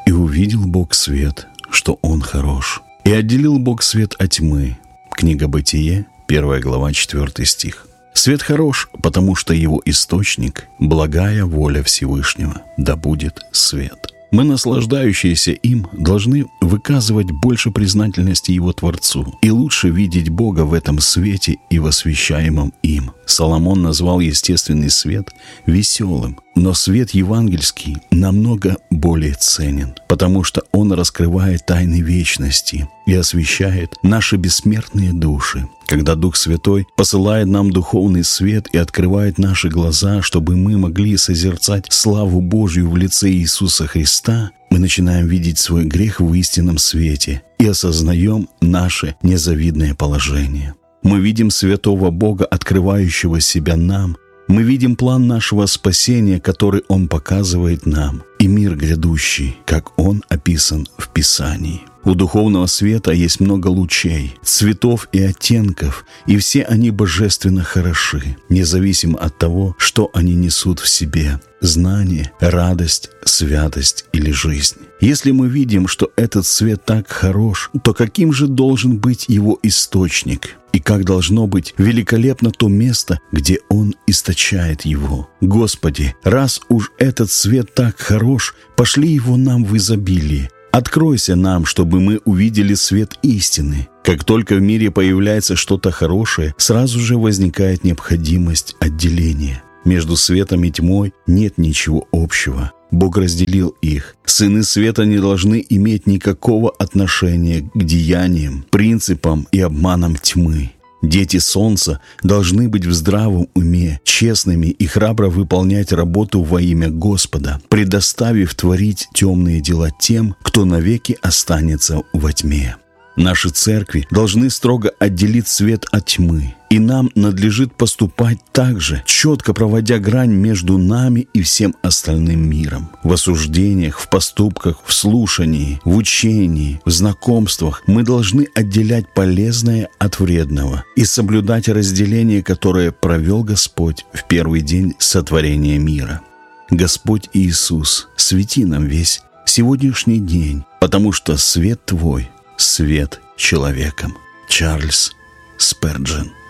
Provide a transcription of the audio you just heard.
«И увидел Бог свет, что Он хорош, и отделил Бог свет от тьмы». Книга Бытие, 1 глава, 4 стих. Свет хорош, потому что его источник – благая воля Всевышнего, да будет свет. Мы, наслаждающиеся им, должны выказывать больше признательности Его Творцу и лучше видеть Бога в этом свете и в освящаемом им. Соломон назвал естественный свет веселым, но свет евангельский намного более ценен, потому что он раскрывает тайны вечности и освещает наши бессмертные души. Когда Дух Святой посылает нам духовный свет и открывает наши глаза, чтобы мы могли созерцать славу Божью в лице Иисуса Христа, мы начинаем видеть свой грех в истинном свете и осознаем наше незавидное положение. Мы видим святого Бога, открывающего себя нам. Мы видим план нашего спасения, который Он показывает нам, и мир грядущий, как он описан в Писании. У духовного света есть много лучей, цветов и оттенков, и все они божественно хороши, независимо от того, что они несут в себе – знание, радость, святость или жизнь. Если мы видим, что этот свет так хорош, то каким же должен быть его источник? И как должно быть великолепно то место, где Он источает его? Господи, раз уж этот свет так хорош, пошли его нам в изобилии. Откройся нам, чтобы мы увидели свет истины. Как только в мире появляется что-то хорошее, сразу же возникает необходимость отделения. Между светом и тьмой нет ничего общего. Бог разделил их. Сыны света не должны иметь никакого отношения к деяниям, принципам и обманам тьмы. Дети солнца должны быть в здравом уме, честными и храбро выполнять работу во имя Господа, предоставив творить темные дела тем, кто навеки останется во тьме. Наши церкви должны строго отделить свет от тьмы, и нам надлежит поступать так же, четко проводя грань между нами и всем остальным миром. В осуждениях, в поступках, в слушании, в учении, в знакомствах мы должны отделять полезное от вредного и соблюдать разделение, которое провел Господь в первый день сотворения мира. Господь Иисус, свети нам весь сегодняшний день, потому что свет Твой — свет человеком. Чарльз Спurgeon.